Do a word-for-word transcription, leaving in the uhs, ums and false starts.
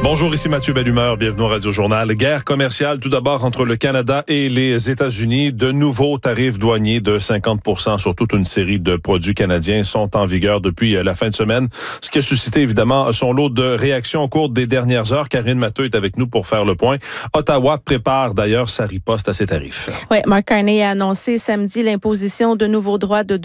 Bonjour, ici Mathieu Bellumeur, bienvenue au Radio Journal. Guerre commerciale tout d'abord entre le Canada et les États-Unis. De nouveaux tarifs douaniers de cinquante pour cent sur toute une série de produits canadiens sont en vigueur depuis la fin de semaine, ce qui a suscité évidemment son lot de réactions au cours des dernières heures. Karine Matteux est avec nous pour faire le point. Ottawa prépare d'ailleurs sa riposte à ces tarifs. Oui, Mark Carney a annoncé samedi l'imposition de nouveaux droits de